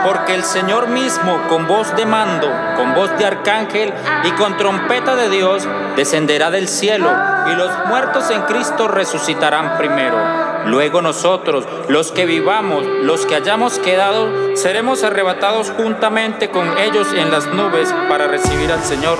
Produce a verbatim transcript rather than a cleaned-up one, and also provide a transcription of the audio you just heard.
Porque el Señor mismo, con voz de mando, con voz de arcángel y con trompeta de Dios, descenderá del cielo, y los muertos en Cristo resucitarán primero. Luego nosotros, los que vivamos, los que hayamos quedado, seremos arrebatados juntamente con ellos en las nubes para recibir al Señor